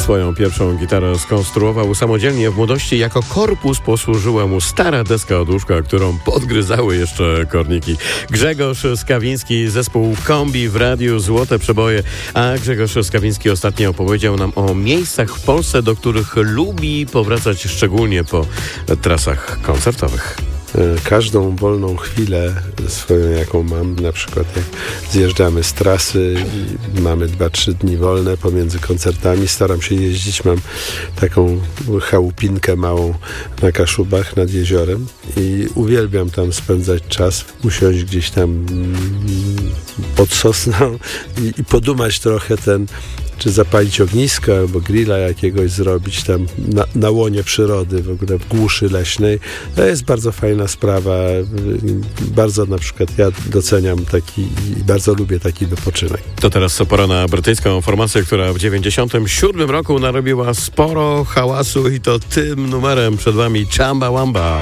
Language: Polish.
Swoją pierwszą gitarę skonstruował samodzielnie w młodości. Jako korpus posłużyła mu stara deska od łóżka, którą podgryzały jeszcze korniki. Grzegorz Skawiński, zespół Kombi w radiu Złote Przeboje. A Grzegorz Skawiński ostatnio opowiedział nam o miejscach w Polsce, do których lubi powracać szczególnie po trasach koncertowych. Każdą wolną chwilę swoją, jaką mam, na przykład jak zjeżdżamy z trasy i mamy 2-3 dni wolne pomiędzy koncertami, staram się jeździć, mam taką chałupinkę małą na Kaszubach nad jeziorem i uwielbiam tam spędzać czas, usiąść gdzieś tam pod sosną i podumać trochę czy zapalić ognisko albo grilla jakiegoś zrobić tam na łonie przyrody, w ogóle w głuszy leśnej. To jest bardzo fajna sprawa. Bardzo na przykład ja doceniam i bardzo lubię taki wypoczynek. To teraz pora na brytyjską formację, która w 1997 roku narobiła sporo hałasu i to tym numerem przed wami Chumbawamba.